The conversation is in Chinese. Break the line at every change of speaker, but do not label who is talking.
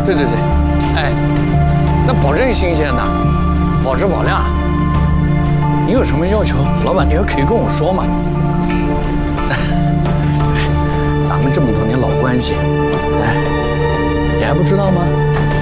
对对对，哎，那保证新鲜的，保质保量。你有什么要求，老板你可以跟我说嘛。咱们这么多年老关系，哎，你还不知道吗？